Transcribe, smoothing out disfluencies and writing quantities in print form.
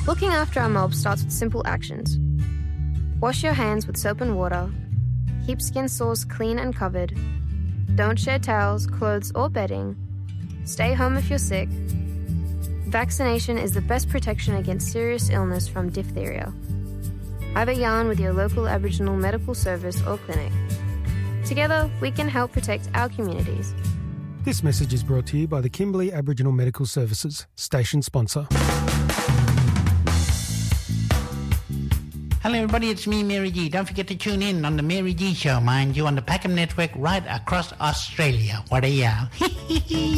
Looking after our mob starts with simple actions. Wash your hands with soap and water. Keep skin sores clean and covered. Don't share towels, clothes or bedding. Stay home if you're sick. Vaccination is the best protection against serious illness from diphtheria. Have a yarn with your local Aboriginal medical service or clinic. Together, we can help protect our communities. This message is brought to you by the Kimberley Aboriginal Medical Services, station sponsor. Hello everybody, it's me, Mary G. Don't forget to tune in on the Mary G Show, mind you, on the Packham Network right across Australia. What a yell.